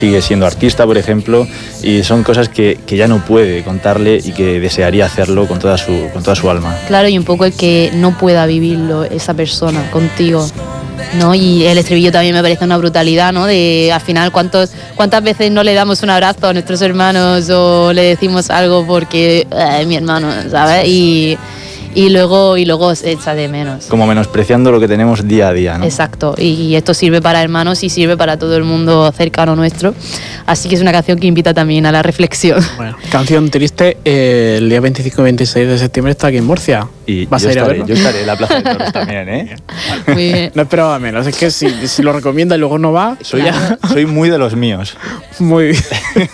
Sigue siendo artista, por ejemplo, y son cosas que ya no puede contarle y que desearía hacerlo con toda su alma. Claro, y un poco el que no pueda vivirlo esa persona contigo, ¿no? Y el estribillo también me parece una brutalidad, ¿no? De al final cuántas veces no le damos un abrazo a nuestros hermanos o le decimos algo porque es mi hermano, ¿sabes? Y luego se echa de menos. Como menospreciando lo que tenemos día a día, ¿no? Exacto, y esto sirve para hermanos y sirve para todo el mundo cercano nuestro, así que es una canción que invita también a la reflexión. Bueno, canción triste, el día 25 y 26 de septiembre está aquí en Murcia. Y ¿Vas a ir a verlo? Yo estaré en la Plaza de Toros también, ¿eh? Muy bien. No esperaba menos, es que si lo recomienda y luego no va, Soy muy de los míos. muy bien.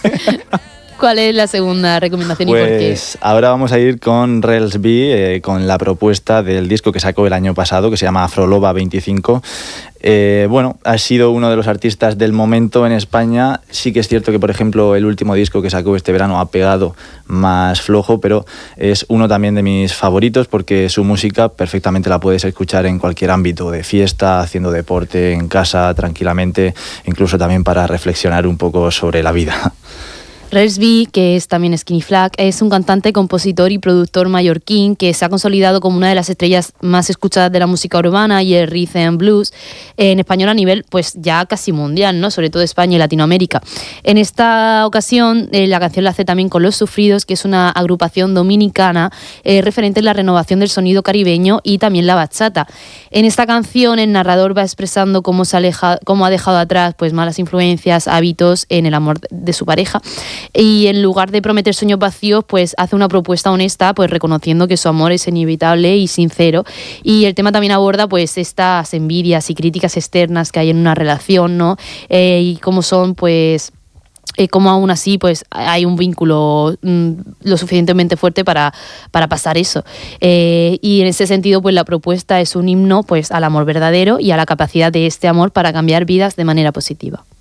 ¿Cuál es la segunda recomendación y por qué? Pues ahora vamos a ir con Rels B, con la propuesta del disco que sacó el año pasado, que se llama Afroloba 25. Bueno, ha sido uno de los artistas del momento en España. Sí que es cierto que, por ejemplo, el último disco que sacó este verano ha pegado más flojo, pero es uno también de mis favoritos porque su música perfectamente la puedes escuchar en cualquier ámbito, de fiesta, haciendo deporte, en casa, tranquilamente, incluso también para reflexionar un poco sobre la vida. Rels B, que es también Skinny Flag, es un cantante, compositor y productor mallorquín que se ha consolidado como una de las estrellas más escuchadas de la música urbana y el rhythm and blues en español a nivel pues ya casi mundial, ¿no? Sobre todo España y Latinoamérica. En esta ocasión la canción la hace también con Los Sufridos, que es una agrupación dominicana referente en la renovación del sonido caribeño y también la bachata. En esta canción el narrador va expresando cómo ha dejado atrás pues malas influencias, hábitos en el amor de su pareja. Y en lugar de prometer sueños vacíos, pues hace una propuesta honesta, pues reconociendo que su amor es inevitable y sincero. Y el tema también aborda pues estas envidias y críticas externas que hay en una relación, ¿no? Y cómo son pues cómo aún así pues hay un vínculo lo suficientemente fuerte para pasar eso. Y en ese sentido pues la propuesta es un himno pues al amor verdadero y a la capacidad de este amor para cambiar vidas de manera positiva.